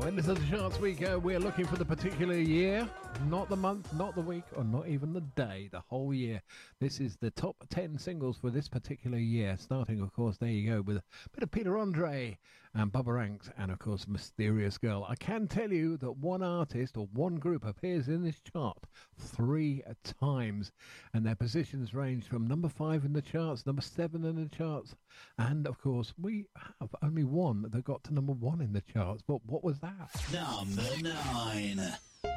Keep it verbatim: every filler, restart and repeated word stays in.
When this is the charts week, uh, we're looking for the particular year, not the month, not the week, or not even the day, the whole year. This is the top ten singles for this particular year, starting, of course, there you go, with a bit of Peter Andre and Bubba Ranks, and, of course, Mysterious Girl. I can tell you that one artist or one group appears in this chart three times, and their positions range from number five in the charts, number seven in the charts, and, of course, we have only one that got to number one in the charts. But what was that? Number nine.